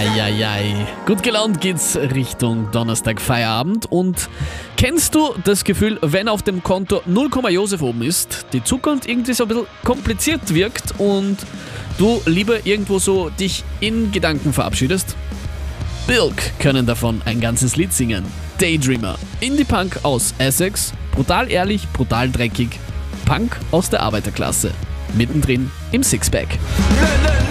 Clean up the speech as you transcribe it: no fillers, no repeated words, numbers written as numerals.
Eieiei. Gut gelaunt geht's Richtung Donnerstag Feierabend. Und kennst du das Gefühl, wenn auf dem Konto 0, Josef oben ist, die Zukunft irgendwie so ein bisschen kompliziert wirkt und du lieber irgendwo so dich in Gedanken verabschiedest? Bilk können davon ein ganzes Lied singen. Daydreamer. Indie-Punk aus Essex. Brutal ehrlich, brutal dreckig. Punk aus der Arbeiterklasse. Mittendrin im Sixpack.